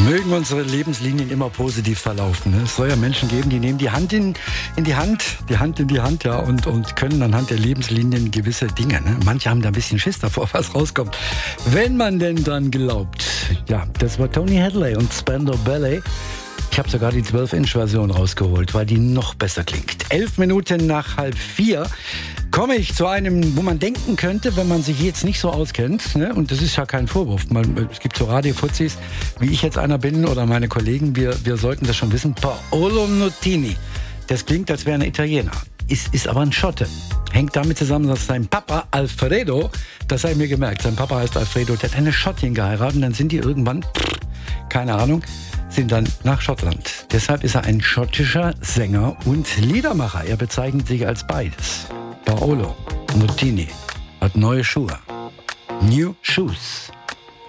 Mögen unsere Lebenslinien immer positiv verlaufen. Ne? Es soll ja Menschen geben, die nehmen die Hand in die Hand, ja, und können anhand der Lebenslinien gewisse Dinge. Ne? Manche haben da ein bisschen Schiss davor, was rauskommt. Wenn man denn dran glaubt. Ja, das war Tony Hadley und Spandau Ballet. Ich habe sogar die 12-Inch-Version rausgeholt, weil die noch besser klingt. 11 Minuten nach 3:30 komme ich zu einem, wo man denken könnte, wenn man sich jetzt nicht so auskennt, ne? Und das ist ja kein Vorwurf. Es gibt so Radiofuzis, wie ich jetzt einer bin oder meine Kollegen, wir sollten das schon wissen. Paolo Nutini, das klingt, als wäre ein Italiener. Ist aber ein Schotte. Hängt damit zusammen, dass sein Papa Alfredo, das habe ich mir gemerkt, sein Papa heißt Alfredo, der hat eine Schottin geheiratet und dann sind die irgendwann, keine Ahnung, sind dann nach Schottland. Deshalb ist er ein schottischer Sänger und Liedermacher. Er bezeichnet sich als beides. Paolo Nutini hat neue Schuhe. New Shoes.